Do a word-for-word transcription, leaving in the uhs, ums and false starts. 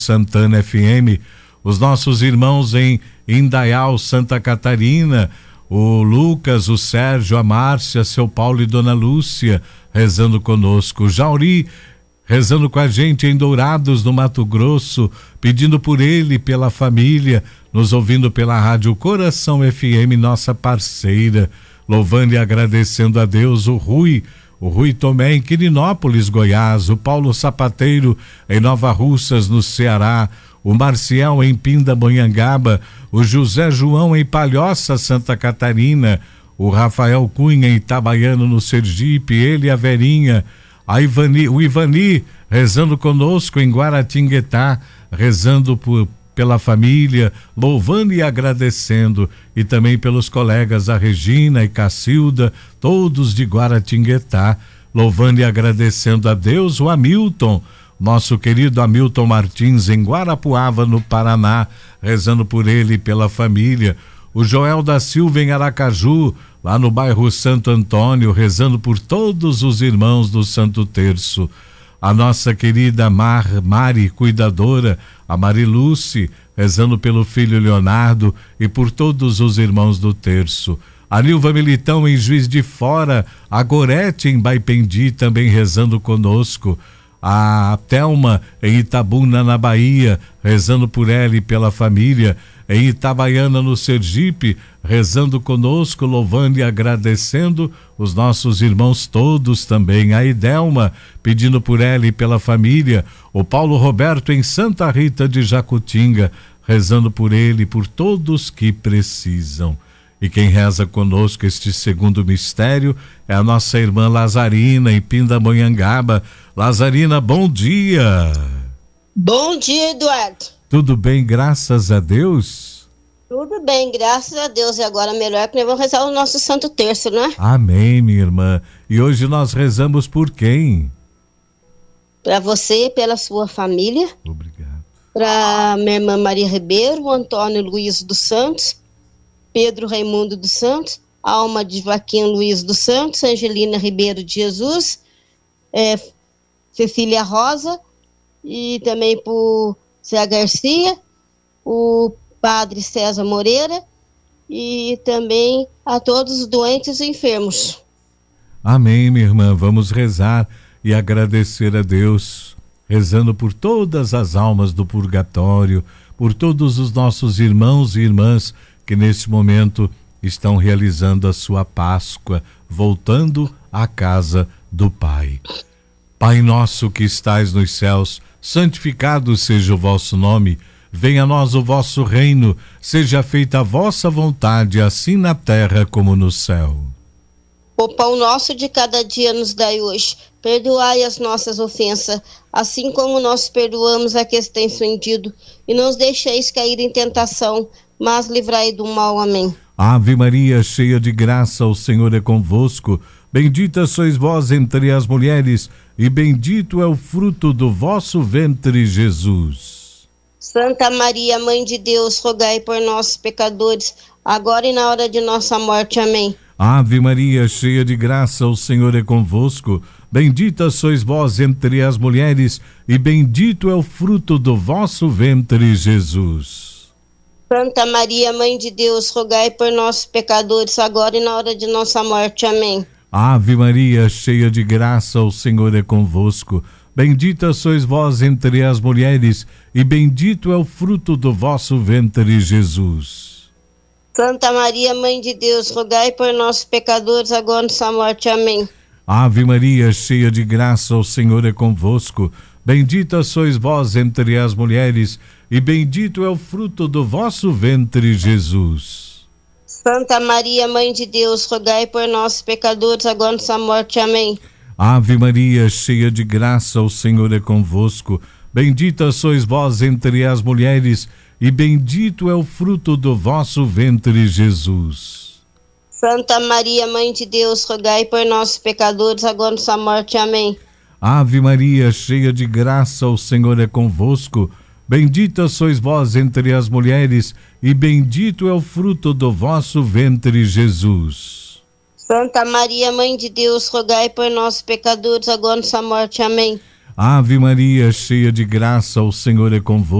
Santana F M, os nossos irmãos em Indaial, Santa Catarina, o Lucas, o Sérgio, a Márcia, seu Paulo e Dona Lúcia, rezando conosco, o Jauri, rezando com a gente em Dourados, no Mato Grosso, pedindo por ele, pela família, nos ouvindo pela Rádio Coração F M, nossa parceira, louvando e agradecendo a Deus, o Rui, o Rui Tomé em Quirinópolis, Goiás, o Paulo Sapateiro em Nova Russas, no Ceará, o Marcial em Pindamonhangaba, o José João em Palhoça, Santa Catarina, o Rafael Cunha em Itabaiano, no Sergipe, ele e a Verinha, a Ivani, o Ivani rezando conosco em Guaratinguetá, rezando por pela família, louvando e agradecendo, e também pelos colegas a Regina e Cacilda, todos de Guaratinguetá, louvando e agradecendo a Deus, o Hamilton, nosso querido Hamilton Martins em Guarapuava, no Paraná, rezando por ele e pela família, o Joel da Silva em Aracaju, lá no bairro Santo Antônio, rezando por todos os irmãos do Santo Terço, a nossa querida Mar, Mari, cuidadora, a Mariluce, rezando pelo filho Leonardo e por todos os irmãos do Terço. A Nilva Militão em Juiz de Fora, a Gorete em Baipendi também rezando conosco. A Thelma em Itabuna, na Bahia, rezando por ela e pela família. Em Itabaiana, no Sergipe, rezando conosco, louvando e agradecendo os nossos irmãos todos também. A Idelma, pedindo por ela e pela família. O Paulo Roberto em Santa Rita de Jacutinga, rezando por ele e por todos que precisam. E quem reza conosco este segundo mistério é a nossa irmã Lazarina em Pindamonhangaba. Lazarina, bom dia! Bom dia, Eduardo. Tudo bem, graças a Deus? Tudo bem, graças a Deus. E agora melhor que nós vamos rezar o nosso Santo Terço, não é? Amém, minha irmã. E hoje nós rezamos por quem? Para você e pela sua família. Obrigado. Para minha irmã Maria Ribeiro, o Antônio Luiz dos Santos, Pedro Raimundo dos Santos, Alma de Joaquim Luiz dos Santos, Angelina Ribeiro de Jesus, é, Cecília Rosa, e também por Zé Garcia, o Padre César Moreira, e também a todos os doentes e enfermos. Amém, minha irmã. Vamos rezar e agradecer a Deus, rezando por todas as almas do purgatório, por todos os nossos irmãos e irmãs que nesse momento estão realizando a sua Páscoa, voltando à casa do Pai. Pai nosso que estais nos céus, santificado seja o vosso nome, venha a nós o vosso reino, seja feita a vossa vontade, assim na terra como no céu. O pão nosso de cada dia nos dai hoje, perdoai as nossas ofensas, assim como nós perdoamos a que tem ofendido, e não os deixeis cair em tentação, mas livrai do mal. Amém. Ave Maria, cheia de graça, o Senhor é convosco, bendita sois vós entre as mulheres, e bendito é o fruto do vosso ventre, Jesus. Santa Maria, Mãe de Deus, rogai por nós, pecadores, agora e na hora de nossa morte. Amém. Ave Maria, cheia de graça, o Senhor é convosco, bendita sois vós entre as mulheres, e bendito é o fruto do vosso ventre, Jesus. Santa Maria, Mãe de Deus, rogai por nós, pecadores, agora e na hora de nossa morte. Amém. Ave Maria, cheia de graça, o Senhor é convosco, bendita sois vós entre as mulheres, e bendito é o fruto do vosso ventre, Jesus. Santa Maria, Mãe de Deus, rogai por nós, pecadores, agora e na nossa morte. Amém. Ave Maria, cheia de graça, o Senhor é convosco, bendita sois vós entre as mulheres, e bendito é o fruto do vosso ventre, Jesus. Santa Maria, Mãe de Deus, rogai por nós, pecadores, agora e na nossa morte. Amém. Ave Maria, cheia de graça, o Senhor é convosco, bendita sois vós entre as mulheres, e bendito é o fruto do vosso ventre, Jesus. Santa Maria, Mãe de Deus, rogai por nós, pecadores, agora e na nossa morte. Amém. Ave Maria, cheia de graça, o Senhor é convosco, bendita sois vós entre as mulheres, e bendito é o fruto do vosso ventre, Jesus. Santa Maria, Mãe de Deus, rogai por nós, pecadores, agora e na nossa morte. Amém. Ave Maria, cheia de graça, o Senhor é convosco.